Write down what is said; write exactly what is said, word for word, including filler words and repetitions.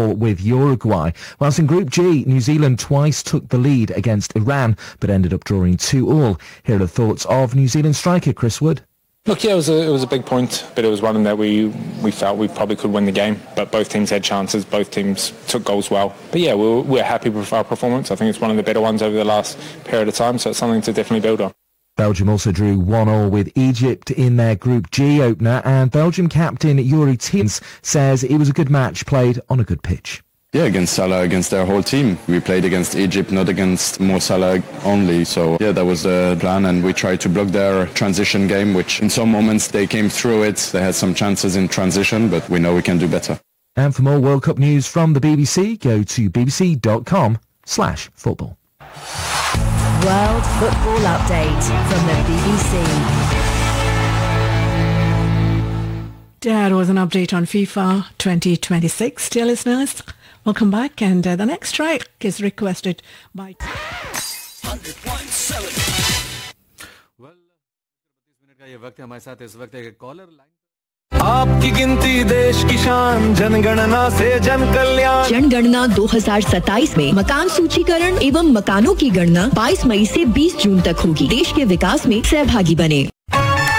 all with Uruguay. Whilst in Group G, New Zealand twice took the lead against Iran, but ended up drawing two all. Here are the thoughts of New Zealand striker Chris Wood. Look, yeah, it was a, it was a big point, but it was one that we we felt we probably could win the game. But both teams had chances, both teams took goals well. But yeah, we're, we're happy with our performance. I think it's one of the better ones over the last period of time, so it's something to definitely build on. Belgium also drew one all with Egypt in their Group G opener, and Belgium captain Yuri Tielemans says it was a good match played on a good pitch. Yeah, against Salah, against their whole team. We played against Egypt, not against Mo Salah only. So yeah, that was the plan, and we tried to block their transition game, which in some moments they came through it. They had some chances in transition, but we know we can do better. And for more World Cup news from the B B C, go to bbc.com slash football. World Football Update from the B B C. That was an update on FIFA twenty twenty-six. Dear listeners, welcome back, and uh, the next track is requested by one hundred point seven. Well, thirty minutes का ये वक्त है हमारे साथ इस वक्त एक caller line आपकी गिनती देश की शान जनगणना से जन कल्याण जनगणना दो हज़ार सत्ताईस में मकान सूचीकरण एवं मकानों की गणना बाईस मई से बीस जून तक होगी। देश के विकास में सहभागी बने।